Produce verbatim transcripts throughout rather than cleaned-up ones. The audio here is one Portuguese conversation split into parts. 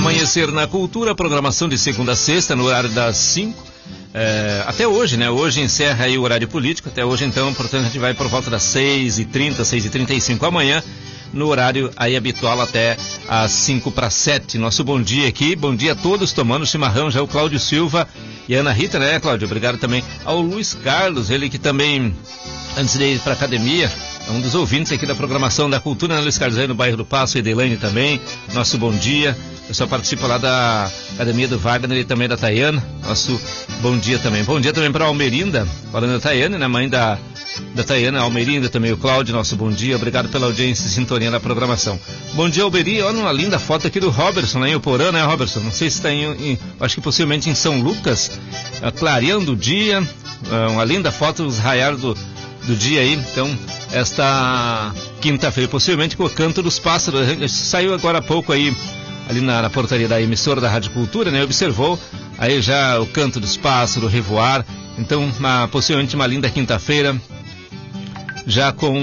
Amanhecer na Cultura, programação de segunda a sexta, no horário das cinco. É, até hoje, né? Hoje encerra aí o horário político, até hoje então, portanto, a gente vai por volta das seis e trinta, seis e trinta e cinco amanhã, no horário aí habitual até às cinco para sete. Nosso bom dia aqui, bom dia a todos, tomando chimarrão, já o Cláudio Silva e a Ana Rita, né, Cláudio? Obrigado também ao Luiz Carlos, ele que também, antes de ir para a academia, é um dos ouvintes aqui da programação da Cultura, né, Luiz Carlos, aí no bairro do Passo, Edelane também, nosso bom dia. O pessoal participa lá da Academia do Wagner e também da Tayana, nosso bom dia também. Bom dia também para a Almerinda, falando da Tayana, né, mãe da, da Tayana, Almerinda também, o Cláudio, nosso bom dia, obrigado pela audiência e sintonia na programação. Bom dia, Alberi, olha uma linda foto aqui do Robertson, lá em Uporã, né, Robertson? Não sei se está em, em, acho que possivelmente em São Lucas, uh, clareando o dia, uh, uma linda foto, os raiados do, do dia aí, então, esta quinta-feira, possivelmente com o Canto dos Pássaros, saiu agora há pouco aí, ali na, na portaria da emissora da Rádio Cultura, né, observou aí já o Canto dos Pássaros, o Revoar, então uma, possivelmente uma linda quinta-feira, já com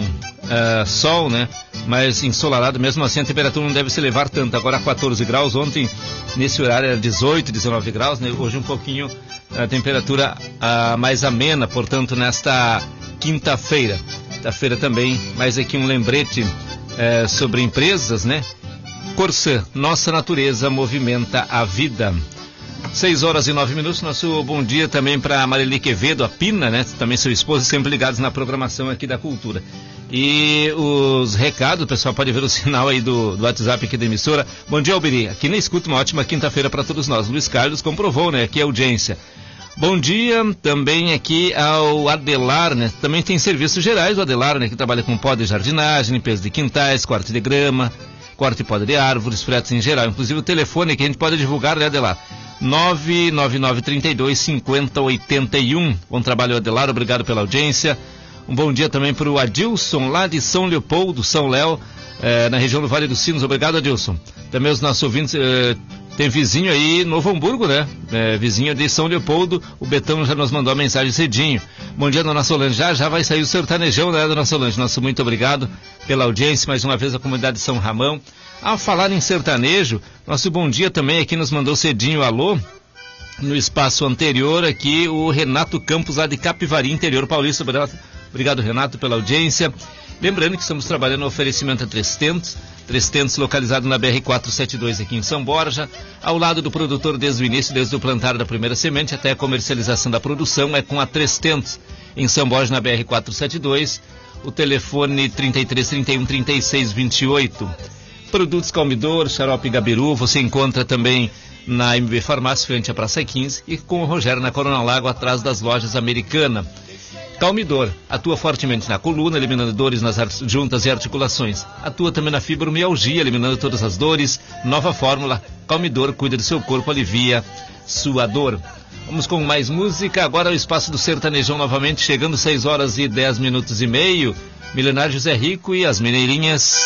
uh, sol, né, mas ensolarado, mesmo assim a temperatura não deve se elevar tanto, agora quatorze graus, ontem nesse horário era dezoito, dezenove graus, né, hoje um pouquinho a temperatura uh, mais amena, portanto nesta quinta-feira, quinta-feira também, mais aqui um lembrete uh, sobre empresas, né, Corsã, nossa natureza movimenta a vida. seis horas e nove minutos, nosso bom dia também para Marili Quevedo, a Pina, né? Também seu esposo, sempre ligados na programação aqui da Cultura. E os recados, o pessoal pode ver o sinal aí do, do WhatsApp aqui da emissora. Bom dia, Alberi. Aqui na escuta, uma ótima quinta-feira para todos nós. Luiz Carlos comprovou, né? Aqui é a audiência. Bom dia também aqui ao Adelar, né? Também tem serviços gerais, o Adelar, né? Que trabalha com pó de jardinagem, limpeza de quintais, corte de grama, corte e poda de árvores, fretes em geral. Inclusive o telefone que a gente pode divulgar, né, Adelar? nove nove nove, trinta e dois, cinquenta, oitenta e um. Bom trabalho, Adelar, obrigado pela audiência. Um bom dia também para o Adilson, lá de São Leopoldo, São Léo, eh, na região do Vale dos Sinos. Obrigado, Adilson. Também os nossos ouvintes, eh, tem vizinho aí, Novo Hamburgo, né? Eh, vizinho de São Leopoldo, o Betão já nos mandou a mensagem cedinho. Bom dia, dona Solange. Já, já vai sair o sertanejão, né, dona Solange? Nosso muito obrigado pela audiência, mais uma vez a comunidade de São Ramão. Ao falar em sertanejo, nosso bom dia também aqui nos mandou cedinho alô, no espaço anterior aqui, o Renato Campos, lá de Capivari, interior paulista. Obrigado, Renato, pela audiência. Lembrando que estamos trabalhando no oferecimento a Três Tentos, Três Tentos localizado na B R quatrocentos e setenta e dois aqui em São Borja, ao lado do produtor desde o início, desde o plantar da primeira semente até a comercialização da produção, é com a Três Tentos, em São Borja, na B R quatrocentos e setenta e dois, o telefone trinta e três, trinta e um, trinta e seis, vinte e oito. Produtos Calmidor, Xarope Gabiru, você encontra também na M B Farmácia, frente à Praça quinze, e com o Rogério na Coronel Lago, atrás das lojas Americana. Calmidor, atua fortemente na coluna, eliminando dores nas juntas e articulações. Atua também na fibromialgia, eliminando todas as dores. Nova fórmula, Calmidor, cuida do seu corpo, alivia sua dor. Vamos com mais música, agora o espaço do sertanejão novamente, chegando seis horas e dez minutos e meio. Milenário José Rico e as Mineirinhas.